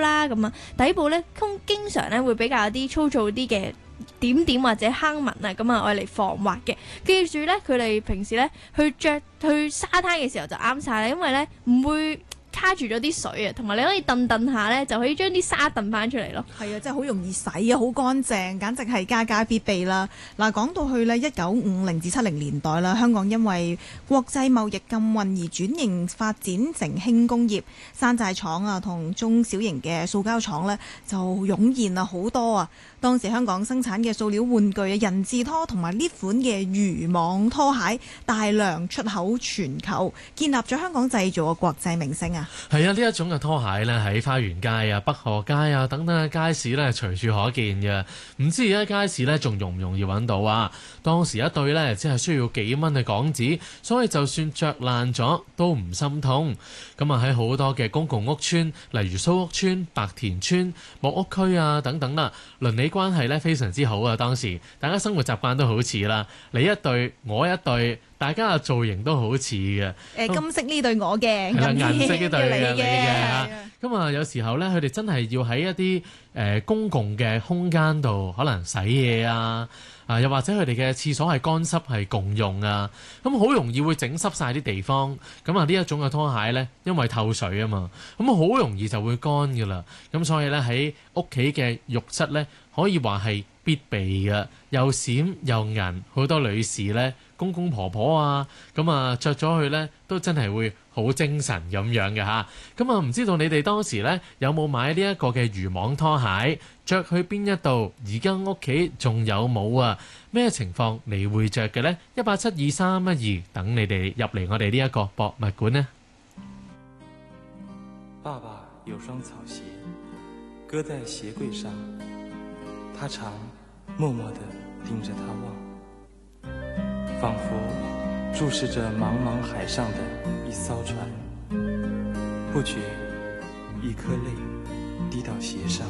啦，咁啊底部咧經常咧會比較有啲粗糙啲嘅點點或者坑紋啊，咁啊愛嚟防滑嘅。記住咧，佢哋平時咧去沙灘嘅時候就啱晒啦，因為咧唔會卡住咗啲水啊，同埋你可以蹬下咧，就可以將啲沙蹬翻出嚟咯。 係啊，真係好容易洗啊，好乾淨，簡直係家家必備啦。嗱，講到去呢1950至70年代啦，香港因為國際貿易禁運而轉型發展成輕工業，山寨廠啊同中小型嘅塑膠廠呢就湧現啊好多啊。當時香港生產嘅塑料玩具、人字拖同埋呢款嘅漁網拖鞋大量出口全球，建立咗香港製造嘅國際名聲啊！ 係啊，呢一種嘅拖鞋呢，喺花園街啊、北河街啊等等嘅街市呢，隨處可見嘅。唔知而家街市呢，仲容唔容易揾到啊？當時一對呢，只係需要幾蚊嘅港紙，所以就算着爛咗都唔心痛。咁啊喺好多嘅公共屋邨，例如蘇屋邨、白田邨、木屋區啊等等啦，鄰里關係呢非常之好啊。當時大家生活習慣都好似啦，你一對我一對。大家嘅造型都好似嘅， 金色呢對我嘅， 銀色呢對你嘅。 咁啊，有時候咧，佢哋真係要喺一啲公共嘅空間度，可能洗嘢啊，又或者佢哋嘅廁所係乾濕係共用啊，咁好容易會整濕晒啲地方。咁啊，呢一種嘅拖鞋咧，因為透水啊嘛，咁好容易就會乾噶啦。咁所以咧喺屋企嘅浴室咧，可以話係必備嘅，又閃又銀，好多女士咧。公公婆婆啊，咁啊着咗去呢都真係會好精神咁樣嘅吓。咁啊唔知道你哋當時呢有冇買呢一個嘅漁網拖鞋，着去邊一度？而家屋企仲有冇啊？咩情況你會着嘅呢？1872312等你哋入嚟我哋呢一個博物館呢。 爸爸有雙草鞋，擱在鞋櫃上，他常默默地盯着它望，仿佛注視着茫茫海上的一艘船，不覺一顆淚滴到鞋上，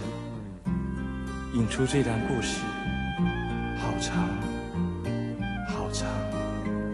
引出這段故事，好長好長。